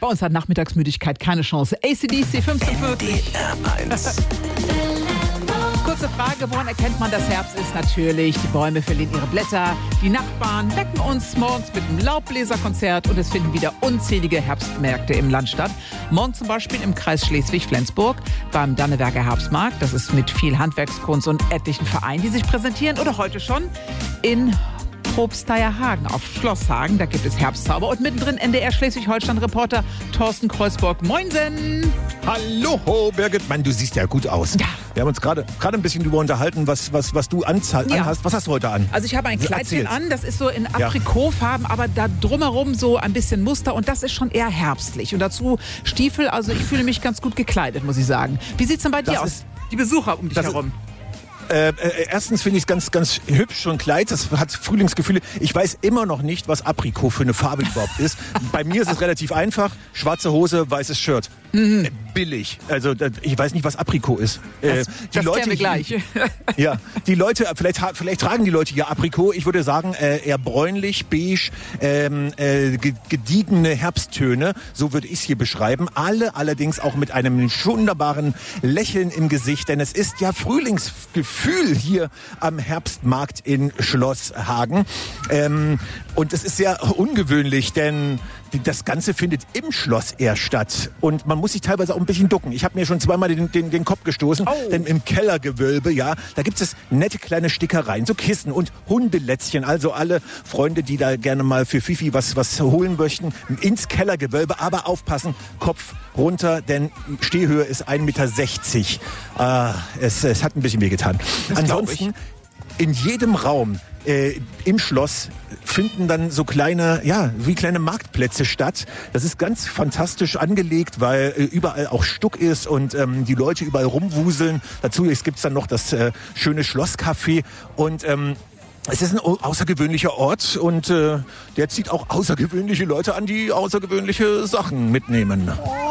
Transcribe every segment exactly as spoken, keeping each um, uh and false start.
Bei uns hat Nachmittagsmüdigkeit keine Chance. A C D C fünfzehn vierzig. N D R eins. Kurze Frage, woran erkennt man, dass Herbst ist? Natürlich, die Bäume verlieren ihre Blätter, die Nachbarn wecken uns morgens mit einem Laubbläserkonzert und es finden wieder unzählige Herbstmärkte im Land statt. Morgen zum Beispiel im Kreis Schleswig-Flensburg beim Dannewerker Herbstmarkt. Das ist mit viel Handwerkskunst und etlichen Vereinen, die sich präsentieren. Oder heute schon in Probsteierhagen auf Schloss Hagen. Da gibt es Herbstzauber. Und mittendrin N D R Schleswig-Holstein-Reporter Thorsten Kreuzburg. Moinsen! Hallo, Birgit. Mann, du siehst ja gut aus. Ja. Wir haben uns gerade gerade ein bisschen darüber unterhalten, was, was, was du anzahl- Ja. anhast. Was hast du heute an? Also ich habe ein Kleidchen Erzähl's. an, das ist so in Aprikotfarben, aber da drumherum so ein bisschen Muster und das ist schon eher herbstlich. Und dazu Stiefel, also ich fühle mich ganz gut gekleidet, muss ich sagen. Wie sieht's denn bei dir Das aus? ist- Die Besucher um dich das ist- herum. Äh, äh, erstens finde ich es ganz, ganz hübsch, so ein Kleid. Das hat Frühlingsgefühle. Ich weiß immer noch nicht, was Aprikot für eine Farbe überhaupt ist. Bei mir ist es relativ einfach. Schwarze Hose, weißes Shirt. Mhm. Äh, billig. Also da- ich weiß nicht, was Aprikot ist. Äh, Das, das klären wir gleich. Ja, die Leute, vielleicht, ha- vielleicht tragen die Leute ja Aprikot. Ich würde sagen, äh, eher bräunlich, beige, ähm, äh, ge- gediegene Herbsttöne. So würde ich es hier beschreiben. Alle allerdings auch mit einem wunderbaren Lächeln im Gesicht. Denn es ist ja Frühlingsgefühl hier am Herbstmarkt in Schloss Hagen. Ähm, und es ist sehr ungewöhnlich, denn das Ganze findet im Schloss eher statt. Und man muss sich teilweise auch ein bisschen ducken. Ich habe mir schon zweimal den, den, den Kopf gestoßen. Oh. Denn im Kellergewölbe, ja, da gibt es nette kleine Stickereien, so Kissen und Hundelätzchen. Also alle Freunde, die da gerne mal für Fifi was, was holen möchten, ins Kellergewölbe. Aber aufpassen, Kopf runter, denn Stehhöhe ist ein Meter sechzig. Ah, es, es hat ein bisschen wehgetan. Ansonsten, in jedem Raum äh, im Schloss finden dann so kleine, ja, wie kleine Marktplätze statt. Das ist ganz fantastisch angelegt, weil äh, überall auch Stuck ist und ähm, die Leute überall rumwuseln. Dazu gibt es dann noch das äh, schöne Schlosscafé und ähm, es ist ein au- außergewöhnlicher Ort und äh, der zieht auch außergewöhnliche Leute an, die außergewöhnliche Sachen mitnehmen.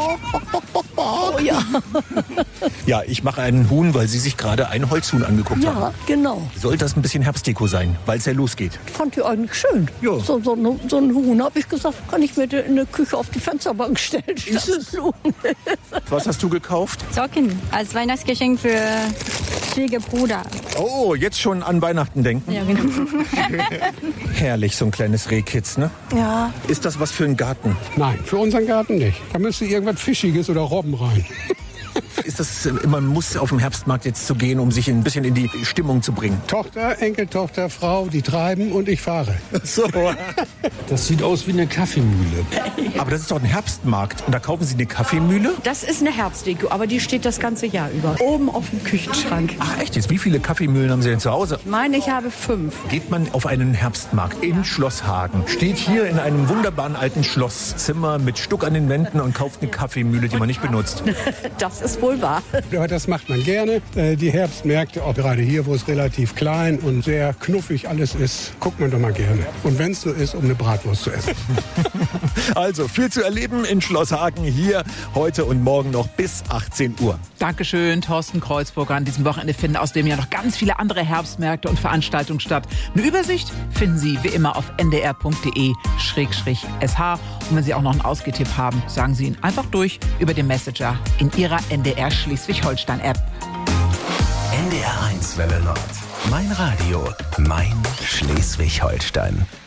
Oh ja, Ja, ich mache einen Huhn, weil Sie sich gerade ein Holzhuhn angeguckt haben. ja, genau. Soll das ein bisschen Herbstdeko sein, weil es ja losgeht? Fand ich eigentlich schön. Ja. So, so, ne- so ein Huhn, habe ich gesagt, kann ich mir in der Küche auf die Fensterbank stellen. Ist es? Huhn. Was hast du gekauft? Socken als Weihnachtsgeschenk für Schwiegerbruder. Oh, jetzt schon an Weihnachten denken? Ja, genau. Herrlich, so ein kleines Rehkitz, ne? Ja, Ist das was für einen Garten? Nein, für unseren Garten nicht. Da müsste irgendwas Fischiges oder Robben rein. Ist das äh, immer ein Muss, auf dem Herbstmarkt jetzt zu gehen, um sich ein bisschen in die Stimmung zu bringen? Tochter, Enkeltochter, Frau, die treiben und ich fahre. So. Das sieht aus wie eine Kaffeemühle. Aber das ist doch ein Herbstmarkt. Und da kaufen Sie eine Kaffeemühle? Das ist eine Herbstdeko, aber die steht das ganze Jahr über. Oben auf dem Küchenschrank. Ach echt jetzt? Wie viele Kaffeemühlen haben Sie denn zu Hause? Ich meine, ich habe fünf. Geht man auf einen Herbstmarkt in Schloss Hagen, steht hier in einem wunderbaren alten Schlosszimmer mit Stuck an den Wänden und kauft eine Kaffeemühle, die man nicht benutzt. Das ist wohl wahr. Aber das macht man gerne. Äh, Die Herbstmärkte, auch gerade hier, wo es relativ klein und sehr knuffig alles ist, guckt man doch mal gerne. Und wenn es so ist, um eine Bratwurst zu essen. Also viel zu erleben in Schloss Hagen hier heute und morgen noch bis achtzehn Uhr. Dankeschön, Thorsten Kreuzburger. An diesem Wochenende finden außerdem ja noch ganz viele andere Herbstmärkte und Veranstaltungen statt. Eine Übersicht finden Sie wie immer auf n d r punkt d e schrägstrich s h. Und wenn Sie auch noch einen Ausgehtipp haben, sagen Sie ihn einfach durch über den Messenger in Ihrer N D R Schleswig-Holstein-App. N D R eins Welle Nord. Mein Radio, mein Schleswig-Holstein.